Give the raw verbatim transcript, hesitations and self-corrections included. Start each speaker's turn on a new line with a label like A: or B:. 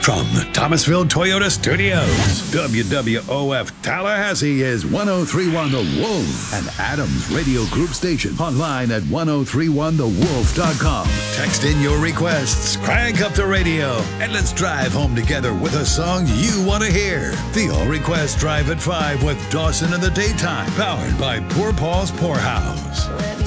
A: From the Thomasville Toyota Studios, W W O F Tallahassee is ten thirty-one The Wolf, an Adams Radio Group station. Online at ten thirty-one the wolf dot com. Text in your requests, crank up the radio, and let's drive home together with a song you want to hear. The All Request Drive at five with Dawson in the Daytime, powered by Poor Paul's Poorhouse.